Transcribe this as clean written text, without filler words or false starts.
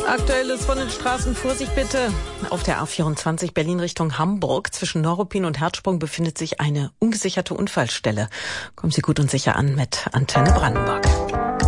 Aktuelles von den Straßen, Vorsicht bitte. Auf der A24 Berlin Richtung Hamburg zwischen Neuruppin und Herzsprung befindet sich eine ungesicherte Unfallstelle. Kommen Sie gut und sicher an mit Antenne Brandenburg.